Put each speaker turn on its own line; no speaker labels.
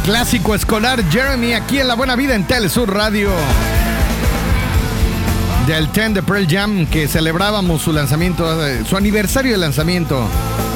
Clásico escolar Jeremy aquí en La Buena Vida en Telesur Radio. Del 10 de Pearl Jam, que celebrábamos su lanzamiento, su aniversario de lanzamiento.